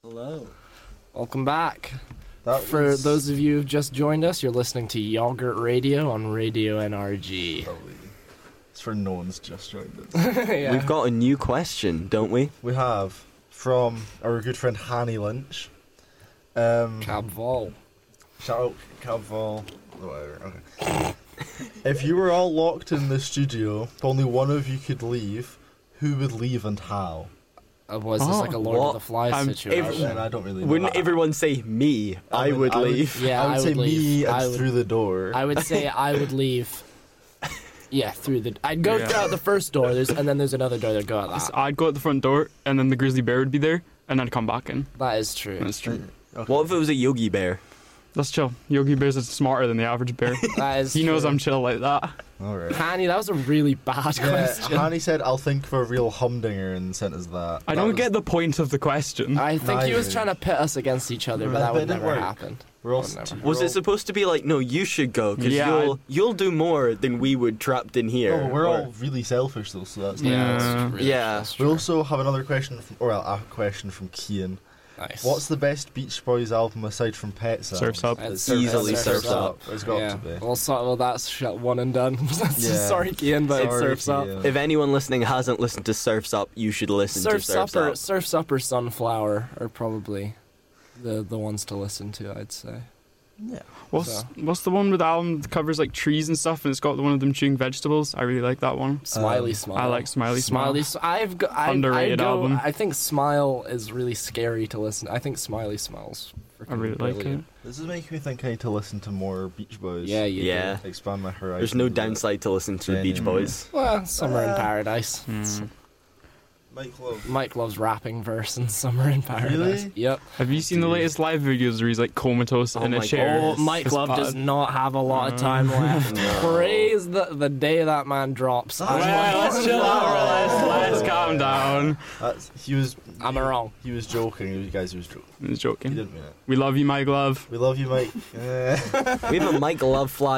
Hello. Welcome back. For those of you who've just joined us, you're listening to Yogurt Radio on Radio NRG. Probably. It's for no one's just joined us. Yeah. We've got a new question, don't we? We have from our good friend Hanny Lynch. Cab Vol. Shout out Cab Vol. Whatever. Okay. If you were all locked in the studio, but only one of you could leave, who would leave and how? Was this like a Lord of the Flies situation? And I don't really know. Wouldn't everyone say me? I would leave. Yeah, I would say leave. me and through the door. I would say I would leave. Yeah, through the. I'd go out the first door, and then there's another door that'd go out that. I'd go out the front door, and then the grizzly bear would be there, and I'd come back in. That is true. That's true. Okay. What if it was a Yogi Bear? That's chill. Yogi Bear's smarter than the average bear. That is He knows true. I'm chill like that. Alright. Hanny, that was a really bad question. Hanny said, I'll think of a real humdinger and sent us that. I don't get the point of the question. I think he was Neither. trying to pit us against each other, but But that it would didn't never work. happen. We're all Whatever. Was it supposed to be like, no, you should go, because Yeah, you'll do more than we would trapped in here? No, but we're Or- all really selfish though, so that's Yeah, nice. that's really, Yeah. that's We true. also have another question, a question from Kian. Nice. What's the best Beach Boys album aside from Pet Sounds? Surf's Up. It's Easily Surf's Surf's Up. It's got Yeah. to be. Well, that's one and done. Yeah. Sorry, Kian, but it Sorry, Surf's Up. Kian. If anyone listening hasn't listened to Surf's Up, you should listen to Surf's Up or Sunflower are probably the ones to listen to, I'd say. Yeah. What's the one with the album that covers like trees and stuff, and it's got one of them chewing vegetables? I really like that one. Smiley Smile. I like Smiley Smile. Underrated album. I think Smile is really scary to listen. I think Smiley Smile's freaking I really like it. brilliant. This is making me think I need to listen to more Beach Boys. Yeah, you Yeah. Expand my horizons. There's no a bit. downside to listen to the Beach Genuinely. Boys. do. Well, Summer in Paradise. Mike Love. Mike loves rapping verse in Summer in Paradise. Really? Yep. Have you seen the latest live videos where he's like comatose Oh in a my chair? Oh, Mike It's Love bad. does not have a lot of time left. Praise the day that man drops. Well, Let's chill out. Let's calm down. He was. Am I wrong? He was joking. You guys, he was joking. I was He joking. didn't mean it. We love you, Mike Love. We love you, Mike. We have a Mike Love flag